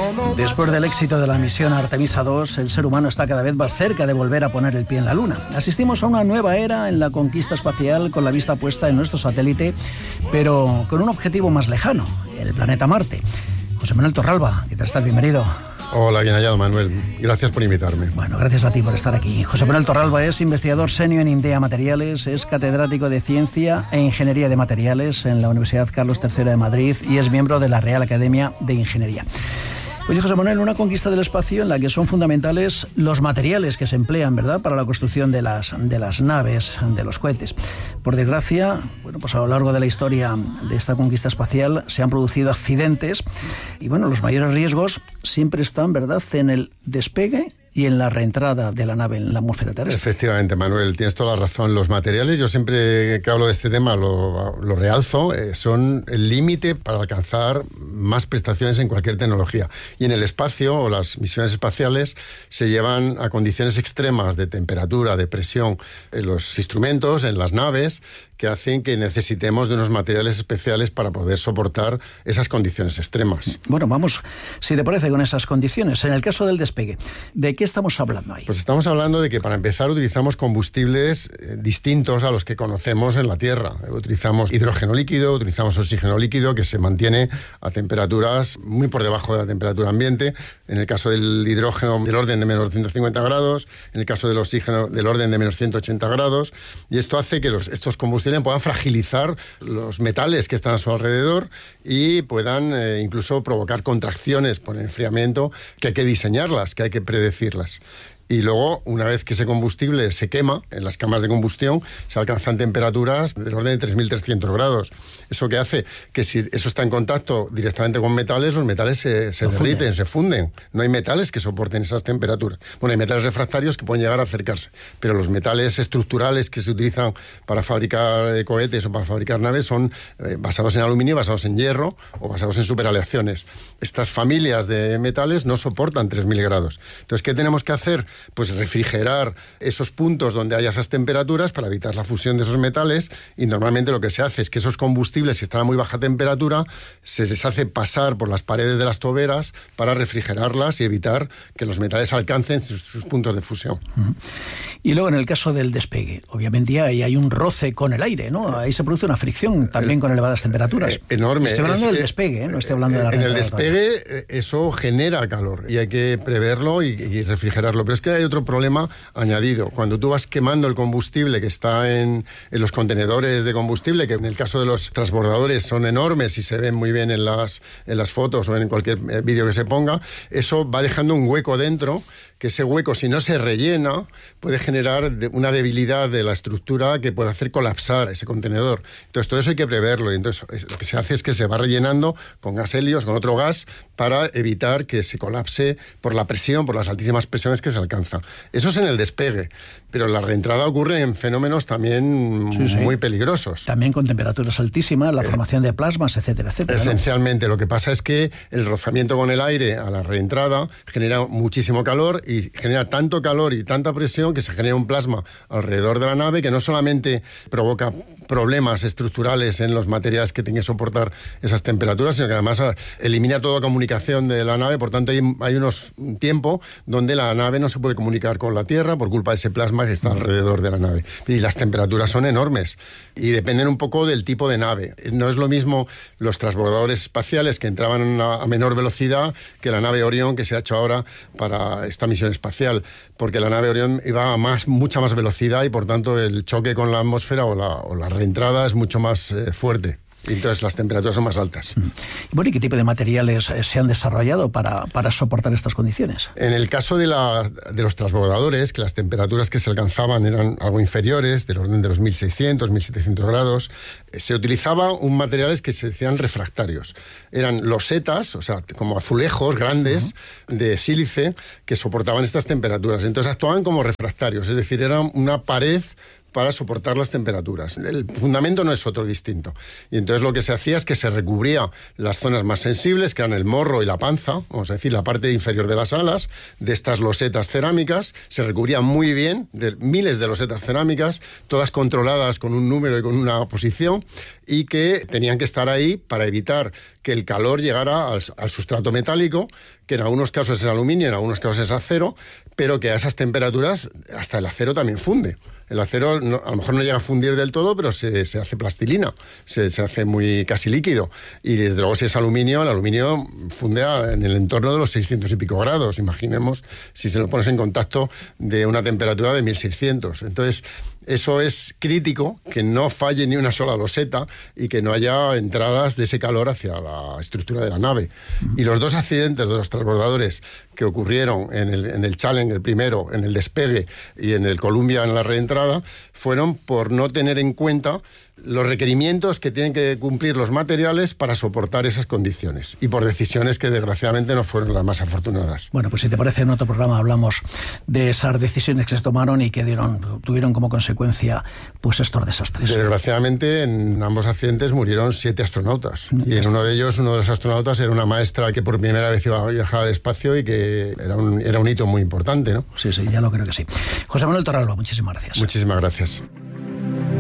Después del éxito de la misión Artemisa 2, el ser humano está cada vez más cerca de volver a poner el pie en la Luna. Asistimos a una nueva era en la conquista espacial con la vista puesta en nuestro satélite, pero con un objetivo más lejano, el planeta Marte. José Manuel Torralba, ¿qué tal estás? Bienvenido. Hola, bien hallado, Manuel. Gracias por invitarme. Bueno, gracias a ti por estar aquí. José Manuel Torralba es investigador senior en INDEA Materiales, es catedrático de Ciencia e Ingeniería de Materiales en la Universidad Carlos III de Madrid y es miembro de la Real Academia de Ingeniería. Oye, José Manuel, una conquista del espacio en la que son fundamentales los materiales que se emplean, ¿verdad?, para la construcción de las naves, de los cohetes. Por desgracia, bueno, pues a lo largo de la historia de esta conquista espacial se han producido accidentes y, bueno, los mayores riesgos siempre están, ¿verdad?, en el despegue y en la reentrada de la nave en la atmósfera terrestre. Efectivamente, Manuel, tienes toda la razón. Los materiales, yo siempre que hablo de este tema lo realzo, son el límite para alcanzar más prestaciones en cualquier tecnología. Y en el espacio, o las misiones espaciales, se llevan a condiciones extremas de temperatura, de presión en los instrumentos, en las naves, que hacen que necesitemos de unos materiales especiales para poder soportar esas condiciones extremas. Bueno, vamos, si te parece, con esas condiciones. En el caso del despegue, ¿de qué estamos hablando ahí? Pues estamos hablando de que para empezar utilizamos combustibles distintos a los que conocemos en la Tierra. Utilizamos hidrógeno líquido, utilizamos oxígeno líquido, que se mantiene a temperaturas muy por debajo de la temperatura ambiente. En el caso del hidrógeno, del orden de menos 150 grados, en el caso del oxígeno, del orden de menos 180 grados. Y esto hace que estos combustibles puedan fragilizar los metales que están a su alrededor y puedan incluso provocar contracciones por enfriamiento, que hay que diseñarlas, que hay que predecirlas. Y luego, una vez que ese combustible se quema, en las cámaras de combustión, se alcanzan temperaturas del orden de 3.300 grados. ¿Eso qué hace? Que si eso está en contacto directamente con metales, los metales se derriten, se funden. No hay metales que soporten esas temperaturas. Bueno, hay metales refractarios que pueden llegar a acercarse, pero los metales estructurales que se utilizan para fabricar cohetes o para fabricar naves son basados en aluminio, basados en hierro o basados en superaleaciones. Estas familias de metales no soportan 3.000 grados. Entonces, ¿qué tenemos que hacer? Pues refrigerar esos puntos donde haya esas temperaturas para evitar la fusión de esos metales, y normalmente lo que se hace es que esos combustibles, si están a muy baja temperatura, se les hace pasar por las paredes de las toberas para refrigerarlas y evitar que los metales alcancen sus puntos de fusión. Y luego, en el caso del despegue, obviamente ahí hay un roce con el aire, ¿no? Ahí se produce una fricción también con elevadas temperaturas. Enorme. Estoy hablando del despegue, no estoy hablando de la reentrada. En el despegue eso genera calor y hay que preverlo y refrigerarlo. Pero es que hay otro problema añadido. Cuando tú vas quemando el combustible que está en los contenedores de combustible, que en el caso de los transbordadores son enormes y se ven muy bien en las fotos o en cualquier vídeo que se ponga, eso va dejando un hueco dentro, que ese hueco, si no se rellena, puede generar una debilidad de la estructura que puede hacer colapsar ese contenedor. Entonces, todo eso hay que preverlo. Y entonces, lo que se hace es que se va rellenando con gas helio, con otro gas, para evitar que se colapse por la presión, por las altísimas presiones que se alcanza. Eso es en el despegue. Pero la reentrada ocurre en fenómenos también muy peligrosos. También con temperaturas altísimas, la formación de plasmas, etcétera, etcétera. Esencialmente, ¿no? Lo que pasa es que el rozamiento con el aire a la reentrada genera muchísimo calor y genera tanto calor y tanta presión que se genera un plasma alrededor de la nave que no solamente provoca problemas estructurales en los materiales que tienen que soportar esas temperaturas, sino que además elimina toda comunicación de la nave. Por tanto, hay un tiempo donde la nave no se puede comunicar con la Tierra por culpa de ese plasma que está alrededor de la nave. Y las temperaturas son enormes y dependen un poco del tipo de nave. No es lo mismo los transbordadores espaciales que entraban a menor velocidad que la nave Orión que se ha hecho ahora para esta misión espacial, porque la nave Orión iba a mucha más velocidad y por tanto el choque con la atmósfera o la reentrada es mucho más fuerte. Y entonces las temperaturas son más altas. Bueno, ¿y qué tipo de materiales se han desarrollado para soportar estas condiciones? En el caso de los transbordadores, que las temperaturas que se alcanzaban eran algo inferiores, del orden de los 1.600, 1.700 grados, se utilizaban materiales que se decían refractarios. Eran losetas, o sea, como azulejos grandes de sílice que soportaban estas temperaturas. Entonces actuaban como refractarios, es decir, era una pared para soportar las temperaturas. El fundamento no es otro distinto. Y entonces lo que se hacía es que se recubría las zonas más sensibles, que eran el morro y la panza, vamos a decir, la parte inferior de las alas, de estas losetas cerámicas. Se recubría muy bien, de miles de losetas cerámicas, todas controladas con un número y con una posición, y que tenían que estar ahí para evitar que el calor llegara al sustrato metálico, que en algunos casos es aluminio, en algunos casos es acero, pero que a esas temperaturas hasta el acero también funde. El acero a lo mejor no llega a fundir del todo, pero se hace plastilina, se hace muy casi líquido. Y desde luego si es aluminio, el aluminio funde en el entorno de los 600 y pico grados. Imaginemos si se lo pones en contacto de una temperatura de 1600. Entonces, eso es crítico, que no falle ni una sola loseta y que no haya entradas de ese calor hacia la estructura de la nave. Y los dos accidentes de los transbordadores que ocurrieron en el Challenger primero, en el despegue, y en el Columbia en la reentrada, fueron por no tener en cuenta los requerimientos que tienen que cumplir los materiales para soportar esas condiciones, y por decisiones que desgraciadamente no fueron las más afortunadas. Bueno, pues si te parece, en otro programa hablamos de esas decisiones que se tomaron y que tuvieron como consecuencia pues estos desastres. Desgraciadamente en ambos accidentes murieron 7 astronautas, y en uno de ellos, uno de los astronautas era una maestra que por primera vez iba a viajar al espacio y que era un hito muy importante, ¿no? Sí, ya lo creo que sí. José Manuel Torralba, muchísimas gracias. Muchísimas gracias.